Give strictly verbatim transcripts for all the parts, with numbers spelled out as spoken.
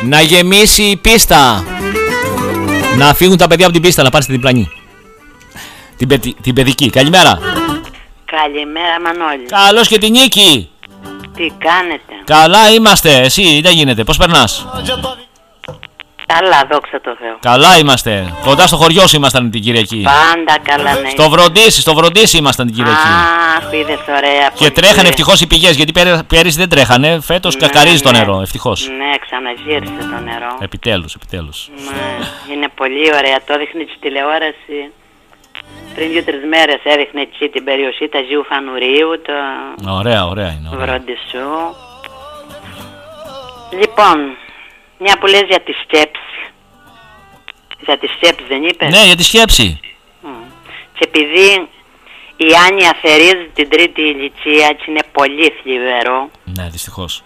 Να γεμίσει η πίστα. Να φύγουν τα παιδιά από την πίστα, να πάνε στην διπλανή. Την, παι, την παιδική. Καλημέρα. Καλημέρα Μανώλη. Καλώς και την Νίκη. Τι κάνετε? Καλά είμαστε. Εσύ δεν γίνεται. Πώς περνάς? Καλά, δόξα τω Θεώ. Καλά είμαστε. Κοντά στο χωριό σου ήμασταν την Κυριακή. Πάντα καλά, ναι. Στο Βροντίσι, στο Βροντίσι ήμασταν την Κυριακή. Αχ, είδες ωραία. Και τρέχανε ευτυχώς οι πηγές, γιατί πέρυσι δεν τρέχανε. Φέτος ναι, κακαρίζει το ναι. νερό, ευτυχώς. Ναι, ξαναγύρισε το νερό. Επιτέλους, επιτέλους. Ναι, είναι πολύ ωραία. Το έδειχνε στη τηλεόραση. Πριν δύο-τρεις μέρες έδειχνε εκεί την περιοχή τα Ζίου Φανουρίου, το ωραία, ωραία είναι. Ωραία. Βροντισού. Λοιπόν, μια που λες για τη σκέψη. Για τη σκέψη δεν είπες? Ναι, για τη σκέψη. Mm. Και επειδή η Άνια θερίζει την τρίτη ηλικία και είναι πολύ θλιβερό. Ναι, δυστυχώς.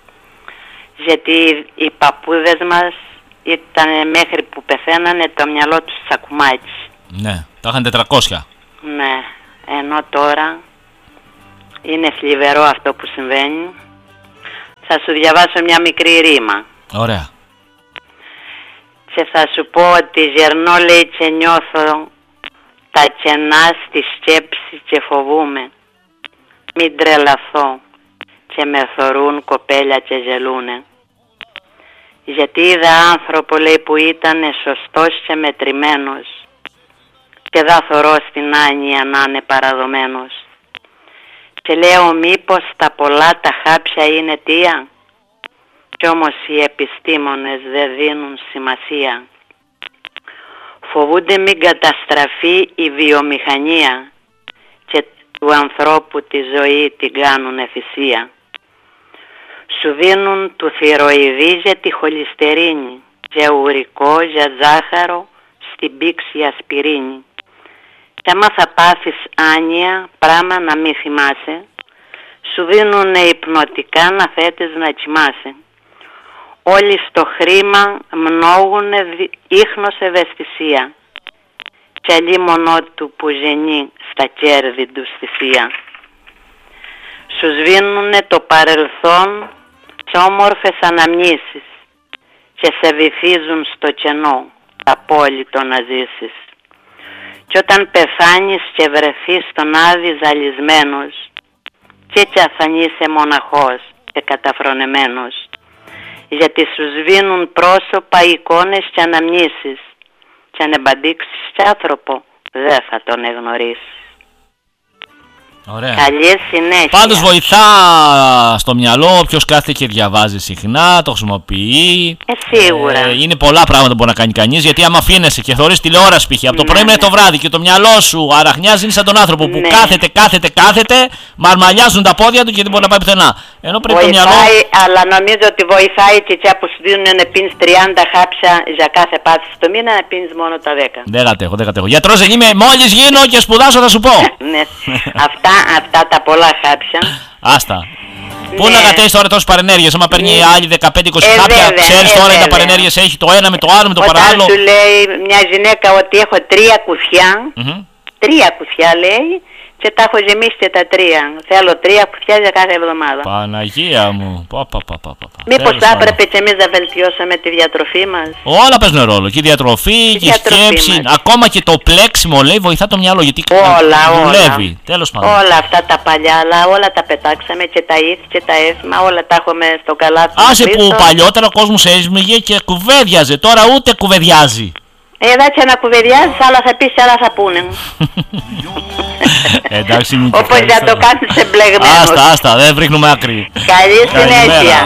Γιατί οι παππούδες μας ήταν μέχρι που πεθαίνανε το μυαλό τους σακουμάκι. Ναι, τα είχαν τετρακόσια. Ναι, ενώ τώρα είναι θλιβερό αυτό που συμβαίνει. Θα σου διαβάσω μια μικρή ρήμα. Ωραία. Και θα σου πω ότι γερνώ, λέει, και νιώθω τα κενά στη σκέψη και φοβούμαι. Μην τρελαθώ και με θωρούν κοπέλια και γελούνε. Γιατί είδα άνθρωπο, λέει, που ήταν σωστός και μετρημένος και δα θωρώ στην άνοια να είναι παραδομένος. Και λέω μήπως τα πολλά τα χάπια είναι αιτία? Κι όμως οι επιστήμονες δεν δίνουν σημασία. Φοβούνται μην καταστραφεί η βιομηχανία και του ανθρώπου τη ζωή την κάνουνε θυσία. Σου δίνουν του θηροειδή για τη χολυστερίνη, για ουρικό, για ζάχαρο, στην πήξη ασπιρίνη. Και άμα θα πάθεις άνοια, πράγμα να μην θυμάσαι, σου δίνουνε υπνοτικά να θέτεις να κοιμάσαι. Όλοι στο χρήμα μνόγουνε ίχνος ευαισθησία και αλλήμονό του που γεννεί στα κέρδη του θυσία. Σου σβήνουνε το παρελθόν και όμορφες αναμνήσεις και σε βυθίζουν στο κενό τα απόλυτο να ζήσεις. Κι όταν πεθάνεις και βρεθείς στον άδει ζαλισμένος, κι έτσι θα είσαι μοναχός και καταφρονεμένος, γιατί σου σβήνουν πρόσωπα, εικόνες και αναμνήσεις, και αν εμπαντήξεις κι άνθρωπο δεν θα τον εγνωρίσεις. Ωραία. Καλή συνέχεια. Πάντως βοηθά στο μυαλό, όποιος κάθεται και διαβάζει συχνά, το χρησιμοποιεί. Ε, σίγουρα. Ε, είναι πολλά πράγματα που μπορεί να κάνει κανείς, γιατί άμα αφήνεσαι και θωρείς τηλεόραση π.χ. από το ναι, πρωί μέχρι ναι. το βράδυ και το μυαλό σου αραχνιάζει, είναι σαν τον άνθρωπο που ναι. κάθεται, κάθεται, κάθεται, μαρμαλιάζουν τα πόδια του και δεν μπορεί να πάει πουθενά. Ενώ πρέπει βοηθάει, το μυαλό. αλλά νομίζω ότι βοηθάει και έτσι που σου δίνουν να πίνεις τριάντα χάπια για κάθε πάθηση στο μήνα, να πίνεις μόνο τα δέκα. Δεν κατέχω, δεν κατέχω. Γιατρός δεν είμαι, μόλις γίνω και σπουδάσω θα σου πω. Ναι, αυτά, αυτά τα πολλά χάπια. Άστα. Ναι. Πού να κατέχεις τώρα τόσες παρενέργειες, άμα παίρνει Ναι. άλλη δεκαπέντε είκοσι Ε, χάπια, βέβαια, ξέρεις ε, τώρα βέβαια. τα παρενέργειες έχει το ένα με το άλλο, με το Όταν παράλληλο. σου λέει μια γυναίκα ότι έχω τρία κουθιά, Mm-hmm. τρία κουθιά λέει, και τα έχω γεμίσει και τα τρία. Θέλω τρία κουθιά για κάθε εβδομάδα. Παναγία μου. Πα, πα, πα, πα, πα. Μήπως Τέλος θα πάντων. έπρεπε και εμείς να βελτιώσουμε τη διατροφή μας? Όλα παίζουν ρόλο. Και η διατροφή και η διατροφή σκέψη. μας. Ακόμα και το πλέξιμο λέει βοηθά το μυαλό. Γιατί Όλα, δουλεύει. όλα. Τέλος πάντων. Όλα αυτά τα παλιά, αλλά όλα τα πετάξαμε και τα ήθη και τα έθιμα, όλα τα έχουμε στο καλάθι. Άσε που παλιότερα ο κόσμος έσμιγε και κουβέντιαζε. Τώρα ούτε κουβεντιάζει. Εδώ και να κουβεντιάζεις, άλλα θα πεις και άλλα θα πούνε. Εντάξει, μου Όπως για το κάνεις εμπλεγμένος. Άστα, άστα, δεν βρίσκουμε άκρη. Καλή συνέχεια.